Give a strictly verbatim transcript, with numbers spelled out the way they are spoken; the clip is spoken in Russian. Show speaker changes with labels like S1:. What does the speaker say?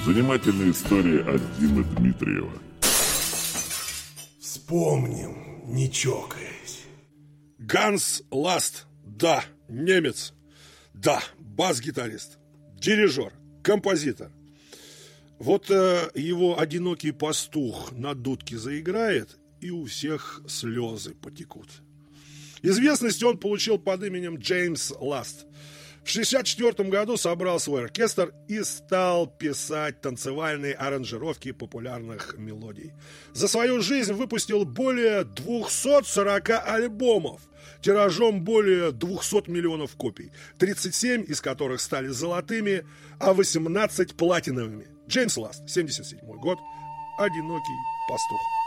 S1: Занимательная история от Димы Дмитриева.
S2: Вспомним, не чокаясь.
S3: Ганс Ласт. Да, немец. Да, бас-гитарист, дирижер, композитор. Вот э, его одинокий пастух на дудке заиграет, и у всех слезы потекут. Известность он получил под именем Джеймс Ласт. В шестьдесят четвёртом году собрал свой оркестр и стал писать танцевальные аранжировки популярных мелодий. За свою жизнь выпустил более двухсот сорока альбомов, тиражом более двухсот миллионов копий, тридцать семь из которых стали золотыми, а восемнадцать платиновыми. Джеймс Ласт, семьдесят седьмой год, «Одинокий пастух».